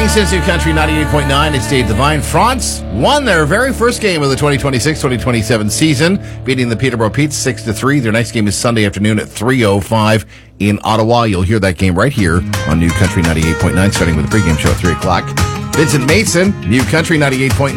since New Country 98.9. It's Dave Devine. France won their very first game of the 2026-2027 season, beating the Peterborough Petes 6-3. Their next game is Sunday afternoon at 3:05 in Ottawa. You'll hear that game right here on New Country 98.9, starting with the pregame show at 3 o'clock. Vincent Mason, New Country 98.9.